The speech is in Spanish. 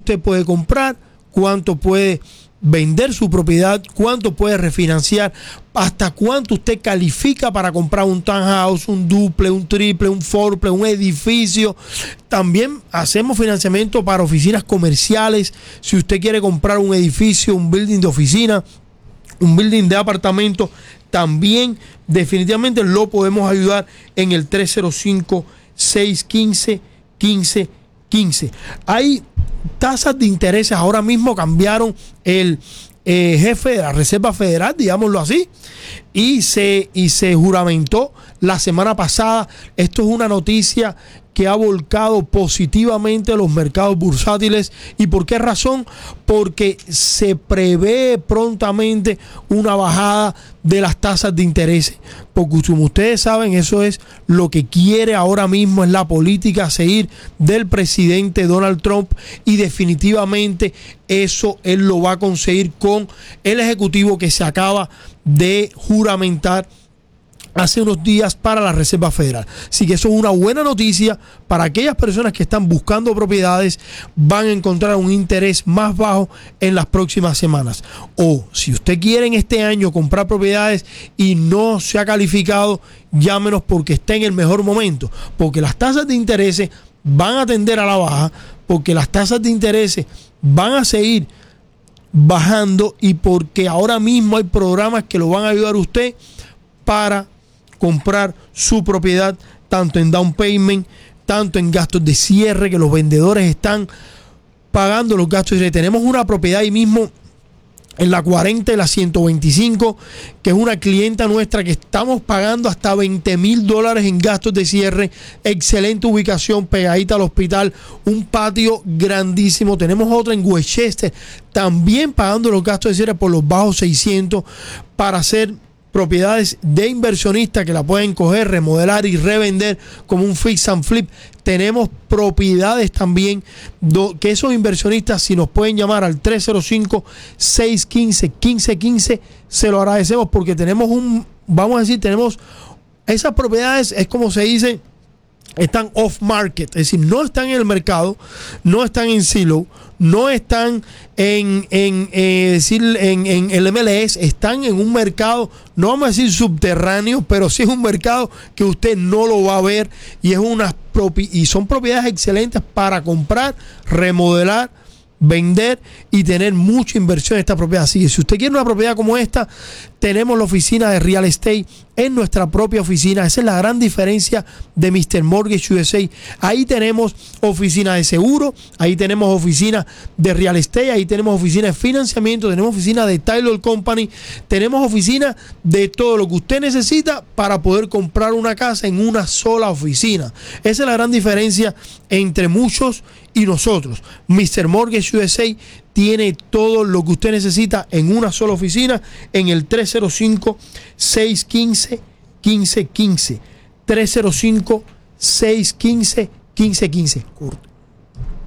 usted puede comprar, cuánto puede vender su propiedad, cuánto puede refinanciar, hasta cuánto usted califica para comprar un townhouse, un duple, un triple, un fourple, un edificio. También hacemos financiamiento para oficinas comerciales. Si usted quiere comprar un edificio, un building de oficina, un building de apartamento, también definitivamente lo podemos ayudar en el 305-615-1515. Hay tasas de intereses. Ahora mismo cambiaron el jefe de la Reserva Federal, digámoslo así, y se juramentó la semana pasada. Esto es una noticia que ha volcado positivamente los mercados bursátiles. ¿Y por qué razón? Porque se prevé prontamente una bajada de las tasas de interés. Porque como ustedes saben, eso es lo que quiere ahora mismo, es la política a seguir del presidente Donald Trump, y definitivamente eso él lo va a conseguir con el ejecutivo que se acaba de juramentar hace unos días para la Reserva Federal. Así que eso es una buena noticia para aquellas personas que están buscando propiedades. Van a encontrar un interés más bajo en las próximas semanas. O si usted quiere en este año comprar propiedades y no se ha calificado, llámenos porque está en el mejor momento, porque las tasas de interés van a tender a la baja, porque las tasas de interés van a seguir bajando, y porque ahora mismo hay programas que lo van a ayudar a usted para comprar su propiedad, tanto en down payment, tanto en gastos de cierre, que los vendedores están pagando los gastos de cierre. Tenemos una propiedad ahí mismo en la 40 y la 125, que es una clienta nuestra, que estamos pagando hasta $20,000 en gastos de cierre. Excelente ubicación, pegadita al hospital, un patio grandísimo. Tenemos otra en Westchester, también pagando los gastos de cierre por los bajos 600, para hacer propiedades de inversionistas que la pueden coger, remodelar y revender como un fix and flip. Tenemos propiedades también que esos inversionistas, si nos pueden llamar al 305-615-1515, se lo agradecemos, porque tenemos tenemos esas propiedades, es como se dice, están off market, es decir, no están en el mercado, no están en Zillow, no están en el MLS, están en un mercado, no vamos a decir subterráneo, pero sí es un mercado que usted no lo va a ver, y son propiedades excelentes para comprar, remodelar, vender y tener mucha inversión en esta propiedad. Así que si usted quiere una propiedad como esta, tenemos la oficina de Real Estate en nuestra propia oficina. Esa es la gran diferencia de Mr. Mortgage USA. Ahí tenemos oficina de seguro, ahí tenemos oficina de Real Estate, ahí tenemos oficina de financiamiento, tenemos oficina de Title Company, tenemos oficina de todo lo que usted necesita para poder comprar una casa en una sola oficina. Esa es la gran diferencia entre muchos y nosotros. Mr. Mortgage USA tiene todo lo que usted necesita en una sola oficina, en el 305-615-1515. 305-615-1515.